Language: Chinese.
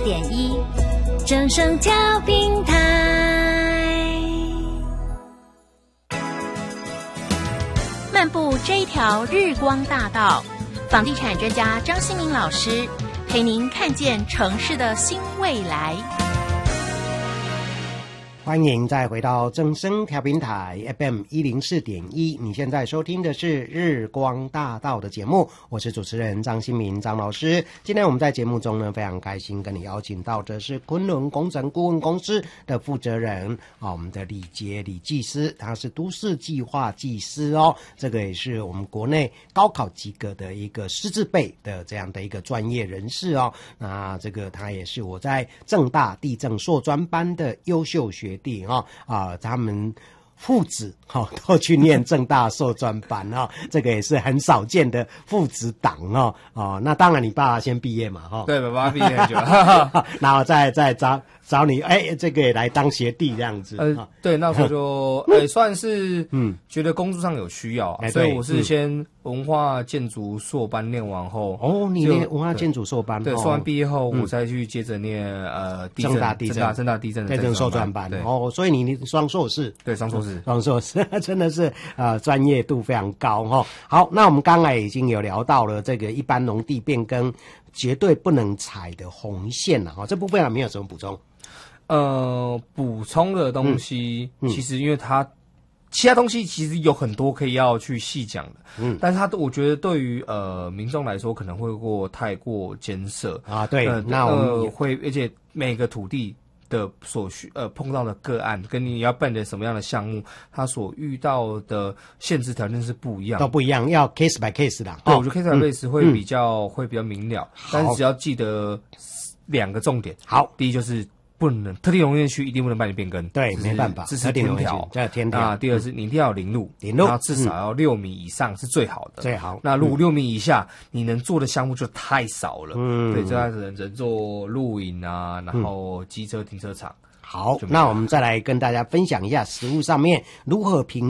104.1正声调频台。漫步这一条日光大道，房地产专家张新民老师陪您看见城市的新未来。 欢迎再回到正声调频台 FM104.1，你现在收听的是日光大道的节目，我是主持人张新民张老师。今天我们在节目中呢，非常开心跟你邀请到的是昆仑工程顾问公司的负责人我们的李杰李技师，他是都市计划技师这个也是我们国内高考及格的一个师字辈的这样的一个专业人士那这个他也是我在政大地政硕专班的优秀学弟他们父子都去念政大硕专班这个也是很少见的父子档那当然你爸爸先毕业嘛对，爸爸毕业很久然后再找你这个也来当学弟这样子对，那时候就算是觉得工作上有需要所以我是先文化建筑硕班念完后你念文化建筑硕班对，硕班毕业后我再去接着念政大地政硕专班所以你双硕士对双硕士真的是专业度非常高好，那我们刚才已经有聊到了这个一般农地变更绝对不能踩的红线了这部分还没有什么补充补充的东西其实因为它其他东西其实有很多可以要去细讲的但是我觉得对于民众来说可能会太过艰涩对那我们会而且每个土地的所需碰到的个案跟你要办的什么样的项目它所遇到的限制条件是不一样都不一样，要 case by case 的对我觉得 case by case 会比较明了但是只要记得2个重点好，第一就是不能特定农业区一定不能办理变更对没办法这是天条第二是你一定要有林路然后至少要6米以上是最好的最好那如果6米以下你能做的项目就太少了对这样子人做露营然后机车停车场好，那我们再来跟大家分享一下实务上面如何评